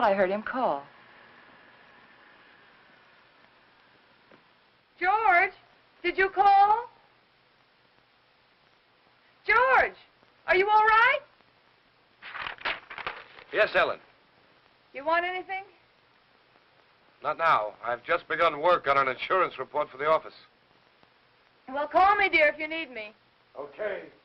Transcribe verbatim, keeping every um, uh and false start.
thought I heard him call. George, did you call? George, are you all right? Yes, Ellen. You want anything? Not now. I've just begun work on an insurance report for the office. Well, call me, dear, if you need me. Okay.